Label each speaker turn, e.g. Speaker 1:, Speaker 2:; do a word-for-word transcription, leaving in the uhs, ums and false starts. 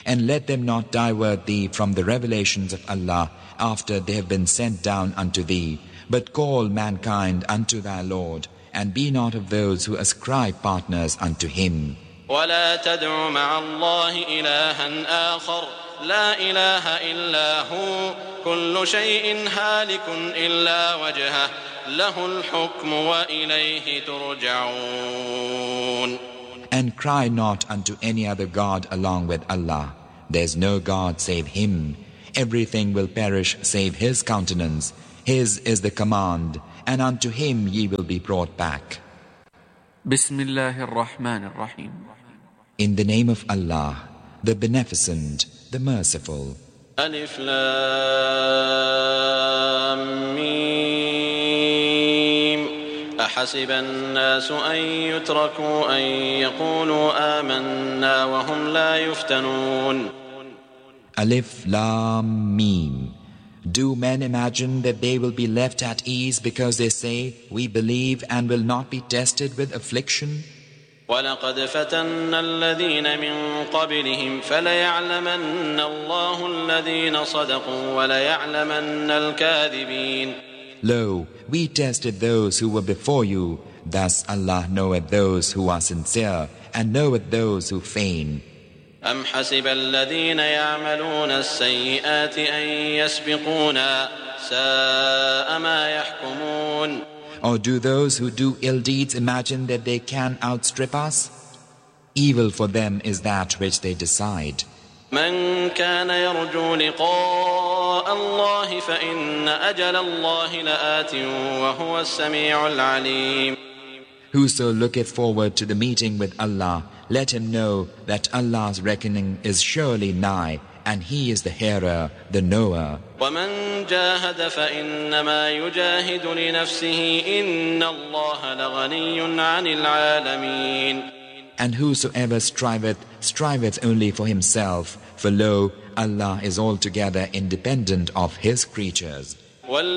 Speaker 1: And let them not divert thee from the revelations of Allah after they have been sent down unto thee, but call mankind unto thy Lord, and be not of those who ascribe partners unto him.
Speaker 2: ولا تدع مع الله إلها آخر لا إله إلا هو كل شيء هالك إلا وجهه له الحكم وإليه ترجعون.
Speaker 1: And cry not unto any other God along with Allah. There is no God save Him. Everything will perish save His countenance. His is the command, and unto Him ye will be brought back.
Speaker 3: Bismillahir Rahmanir Rahim.
Speaker 1: In the name of Allah, the Beneficent, the Merciful.
Speaker 2: Alif Lam Mim. أحسب الناس أن يتركوا أن يقولوا آمنا وهم لا يفتنون.
Speaker 1: Alif Lam Mim. Do men imagine that they will be left at ease because they say, we believe and will not be tested with affliction?
Speaker 2: وَلَقَدْ فَتَنَّا الَّذِينَ مِن قَبْلِهِمْ فَلَيَعْلَمَنَّ اللَّهُ الَّذِينَ صَدَقُوا وَلَيَعْلَمَنَّ الْكَاذِبِينَ.
Speaker 1: Lo, we tested those who were before you, thus Allah knoweth those who are sincere, and knoweth those who feign.
Speaker 2: أَمْ حَسِبَ الَّذِينَ يَعْمَلُونَ السَّيِّئَاتِ أَن يَسْبِقُونَا سَاءَ مَا يَحْكُمُونَ.
Speaker 1: Or do those who do ill deeds imagine that they can outstrip us? Evil for them is that which they decide.
Speaker 2: من كان يرجو لقاء الله فإن أجل الله لآت وهو السميع العليم.
Speaker 1: Whoso looketh forward to the meeting with Allah, let him know that Allah's reckoning is surely nigh, and He is the hearer, the knower.
Speaker 2: ومن جاهد فإنما يجاهد لنفسه إن الله لغني عن العالمين.
Speaker 1: And whosoever striveth, striveth only for himself, for lo, Allah is altogether independent of His creatures.